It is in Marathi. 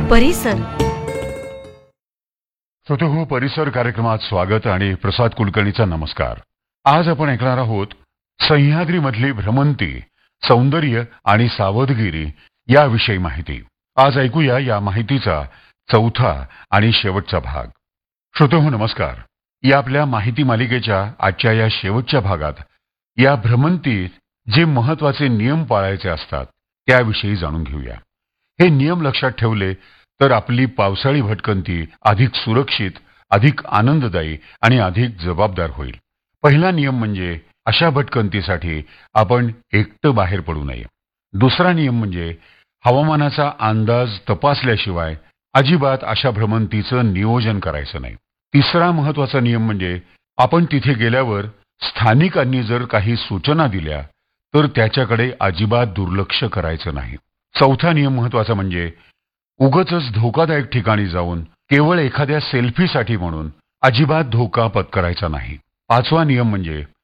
परिसर. श्रोतेहो, परिसर कार्यक्रमात स्वागत आणि प्रसाद कुलकर्णीचा नमस्कार. आज आपण ऐकणार आहोत सह्याद्रीमधली भ्रमंती, सौंदर्य आणि सावधगिरी याविषयी माहिती. आज ऐकूया या माहितीचा चौथा आणि शेवटचा भाग. श्रोतेहो नमस्कार. या आपल्या माहिती मालिकेच्या आजच्या या शेवटच्या भागात या भ्रमंतीत जे महत्वाचे नियम पाळायचे असतात त्याविषयी जाणून घेऊया. हे नियम लक्षात ठेवले तर आपली पावसाळी भटकंती अधिक सुरक्षित, अधिक आनंददायी आणि अधिक जबाबदार होईल. पहिला नियम म्हणजे अशा भटकंतीसाठी आपण एकटं बाहेर पडू नये. दुसरा नियम म्हणजे हवामानाचा अंदाज तपासल्याशिवाय अजिबात अशा भ्रमंतीचं नियोजन करायचं नाही. तिसरा महत्वाचा नियम म्हणजे आपण तिथे गेल्यावर स्थानिकांनी जर काही सूचना दिल्या तर त्याच्याकडे अजिबात दुर्लक्ष करायचं नाही. चौथा नियम महत्वाचा म्हणजे उगाचच धोकादायक ठिकाणी जाऊन केवळ एखाद्या सेल्फीसाठी म्हणून अजिबात धोका पत्करायचा नाही. पाचवा नियम म्हणजे